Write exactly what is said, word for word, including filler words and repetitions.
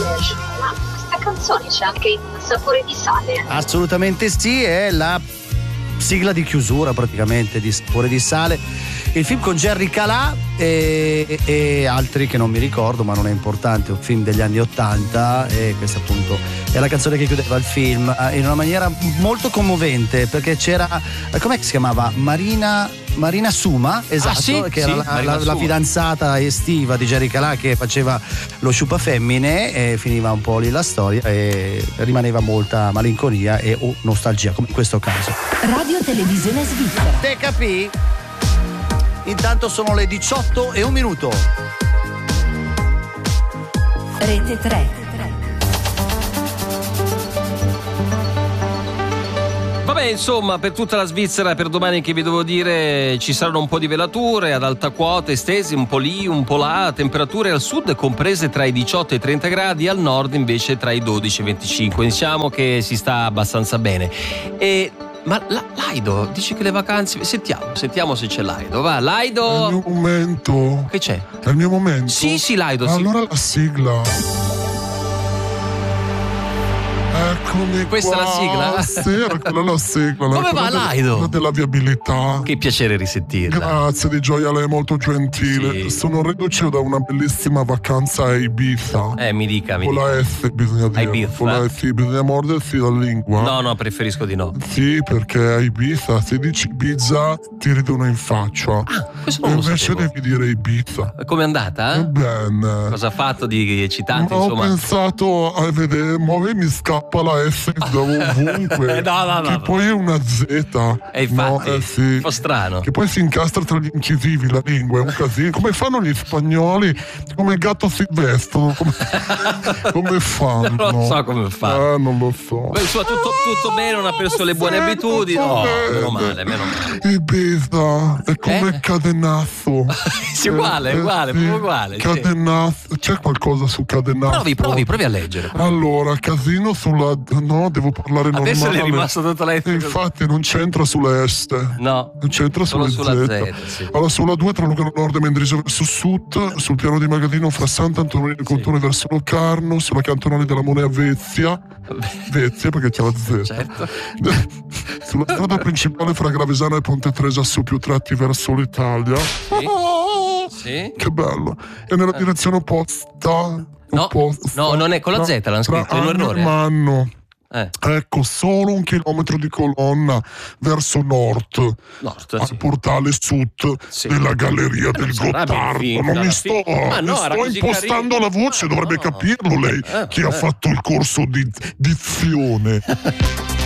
Ma questa canzone c'è anche in sapore di sale? Assolutamente sì, è la sigla di chiusura praticamente di Sapore di sale, il film con Jerry Calà e, e altri che non mi ricordo, ma non è importante, un film degli anni ottanta, e questa appunto è la canzone che chiudeva il film in una maniera molto commovente, perché c'era, com'è che si chiamava? Marina Marina Suma, esatto, ah, sì, che era sì, la, la, la fidanzata estiva di Jerry Calà, che faceva lo sciupa femmine, e finiva un po' lì la storia e rimaneva molta malinconia e o nostalgia, come in questo caso. Radio Televisione Svizzera. Te capì? Intanto sono le diciotto e un minuto. Rete tre. Vabbè, insomma, per tutta la Svizzera, per domani che vi devo dire, ci saranno un po' di velature ad alta quota, estesi un po' lì, un po' là, temperature al sud comprese tra i diciotto e i trenta gradi, al nord invece tra i dodici e i venticinque. Diciamo che si sta abbastanza bene. E ma la, Laido dice che le vacanze, sentiamo, sentiamo se c'è Laido. Va, Laido. È il mio momento. Che c'è? È il mio momento. Sì, sì, Laido. Allora sì. la sigla. Eccomi Questa qua. è la sigla? Sì, era quella la sigla. Come va, della, Laido? quella della viabilità. Che piacere risentirla. Grazie di Gioia, lei è molto gentile. Sì. Sono reduce da una bellissima vacanza a Ibiza. Eh, mi dica, mi Con dica. la S bisogna dire. Ibiza. Con la S bisogna mordersi la lingua. No, no, preferisco di no. Sì, perché a Ibiza, se dici Ibiza ti ridono in faccia. Ah, questo E non lo invece sapevo. devi dire Ibiza. Com'è andata? Eh? Bene. Cosa ha fatto di eccitante, Ma insomma? ho pensato a vedere, ma mi scappa la S da ovunque. No, no, no, che no. poi è una Z. E infatti, no, eh sì. un po' strano. Che poi si incastra tra gli incisivi la lingua, è un casino. Come fanno gli spagnoli? Come il gatto silvestro? Come, come fanno? Non lo so come fa. Eh, non lo so. Beh, insomma, tutto, tutto bene, non ha perso le buone abitudini. No, meno male, meno male. Ibiza è come Eh? Cadenazzo. Sì, uguale, Eh, uguale, sì. proprio uguale. sì. Cadenazzo. C'è qualcosa su Cadenazzo? Provi, provi, provi a leggere. Allora, casino sulla. No, devo parlare normale. Adesso le è rimasto tutto E elettrico. infatti non c'entra sulle est. No, Non c'entra solo sulle sulla Z. Z, sì. Allora, sulla due tra Lugano Nord e Mendrisio verso sud, sul piano di Magadino fra Sant'Antonio di Contone verso Locarno, sulla cantonale della Monea Vezia. Vezia perché c'è la Z. Certo. Sulla strada principale fra Gravesano e Ponte Tresa su più tratti verso l'Italia. Sì. Che bello. E nella direzione opposta. No, opposta, no, non è con la Z, l'hanno tra scritto, è un Anno e errore. Manno. Eh, Ecco, solo un chilometro di colonna verso nord, nord, al sì. portale sud Sì. della Galleria del sarà ben Gottardo. finta Non alla mi sto, fine. Ma no, mi era sto così impostando carino. la voce, Ah, dovrebbe no. capirlo lei, Eh, chi eh. ha fatto il corso di dizione.